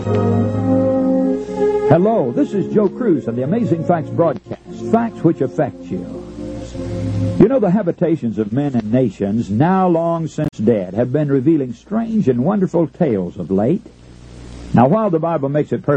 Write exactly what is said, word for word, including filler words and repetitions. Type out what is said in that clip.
Hello, this is Joe Cruz of the Amazing Facts broadcast, facts which affect you. You know, the habitations of men and nations, now long since dead, have been revealing strange and wonderful tales of late. Now, while the Bible makes it perfect,